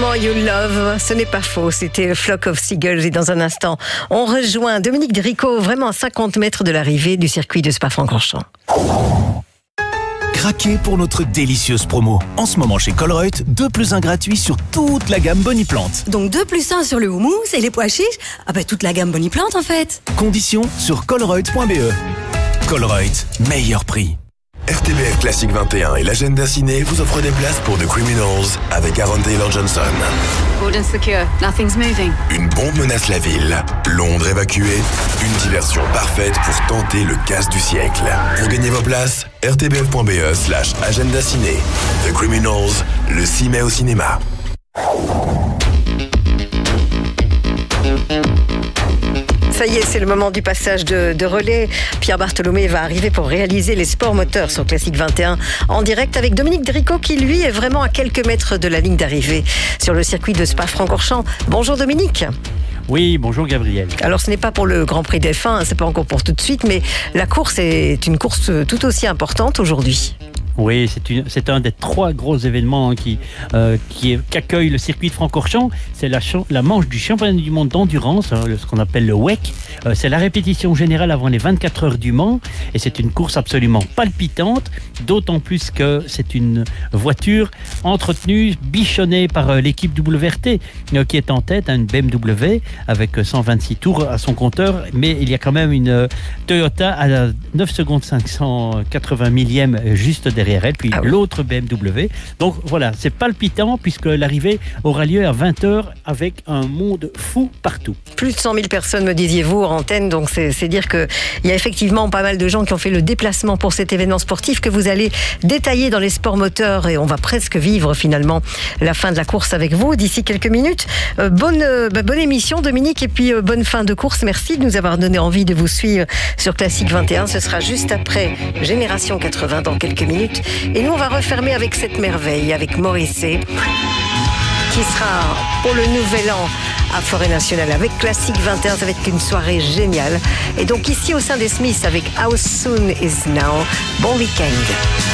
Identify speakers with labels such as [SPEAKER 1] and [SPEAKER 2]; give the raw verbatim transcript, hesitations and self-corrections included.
[SPEAKER 1] More You Love, ce n'est pas faux, c'était Flock of Seagulls. Et dans un instant, on rejoint Dominique Dricot, vraiment à cinquante mètres de l'arrivée du circuit de Spa-Francorchamps.
[SPEAKER 2] Craquez pour notre délicieuse promo. En ce moment chez Colruyt, deux plus un gratuit sur toute la gamme Boniplante.
[SPEAKER 3] Donc deux plus un sur le houmous et les pois chiches. Ah bah toute la gamme Boniplante en fait.
[SPEAKER 2] Conditions sur colruyt point b e. Colruyt, meilleur prix.
[SPEAKER 4] R T B F Classique vingt et un et l'agenda ciné vous offrent des places pour The Criminals avec Aaron Taylor-Johnson.
[SPEAKER 5] Cordon secure, nothing's moving.
[SPEAKER 4] Une bombe menace la ville. Londres évacuée. Une diversion parfaite pour tenter le casse du siècle. Pour gagner vos places, r t b f point b e slash agenda ciné. The Criminals, le six mai au cinéma.
[SPEAKER 1] Ça y est, c'est le moment du passage de, de relais. Pierre Bartholomé va arriver pour réaliser les sports moteurs sur Classique vingt et un en direct avec Dominique Dricot qui, lui, est vraiment à quelques mètres de la ligne d'arrivée sur le circuit de Spa-Francorchamps. Bonjour Dominique.
[SPEAKER 6] Oui, bonjour Gabriel.
[SPEAKER 1] Alors ce n'est pas pour le Grand Prix des F un, c'est pas encore pour tout de suite, mais la course est une course tout aussi importante aujourd'hui.
[SPEAKER 6] Oui, c'est, une, c'est un des trois gros événements qui, euh, qui est, qu'accueille le circuit de Francorchamps. C'est la, la manche du championnat du monde d'endurance, hein, ce qu'on appelle le W E C. Euh, c'est la répétition générale avant les vingt-quatre heures du Mans. Et c'est une course absolument palpitante, d'autant plus que c'est une voiture entretenue, bichonnée par euh, l'équipe W R T, euh, qui est en tête, hein, une B M W, avec cent vingt-six tours à son compteur. Mais il y a quand même une euh, Toyota à neuf secondes cinq cent quatre-vingts millièmes juste derrière. derrière elle, puis ah oui. l'autre B M W. Donc voilà, c'est palpitant puisque l'arrivée aura lieu à vingt heures avec un monde fou partout.
[SPEAKER 1] Plus de cent mille personnes, me disiez-vous, en antenne, donc c'est, c'est dire qu'il y a effectivement pas mal de gens qui ont fait le déplacement pour cet événement sportif que vous allez détailler dans les sports moteurs et on va presque vivre finalement la fin de la course avec vous d'ici quelques minutes. Euh, bonne, euh, bah, bonne émission Dominique et puis euh, bonne fin de course. Merci de nous avoir donné envie de vous suivre sur Classique vingt et un. Ce sera juste après Génération quatre-vingts dans quelques minutes. Et nous, on va refermer avec cette merveille, avec Morrissey, qui sera pour le nouvel an à Forêt Nationale avec Classique vingt et un. Ça va être une soirée géniale. Et donc ici, au sein des Smiths, avec How Soon Is Now. Bon week-end.